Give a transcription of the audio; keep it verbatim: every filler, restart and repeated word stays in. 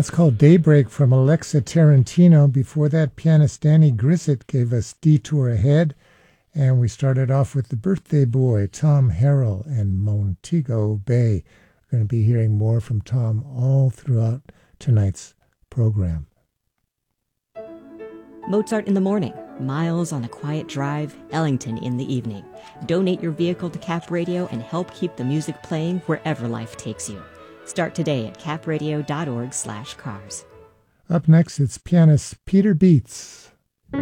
That's called Daybreak from Alexa Tarantino. Before that, pianist Danny Grissett gave us Detour Ahead. And we started off with the birthday boy, Tom Harrell and Montego Bay. We're going to be hearing more from Tom all throughout tonight's program. Mozart in the morning, Miles on a quiet drive, Ellington in the evening. Donate your vehicle to Cap Radio and help keep the music playing wherever life takes you. Start today at capradio.org slash cars. Up next, it's pianist Peter Beets.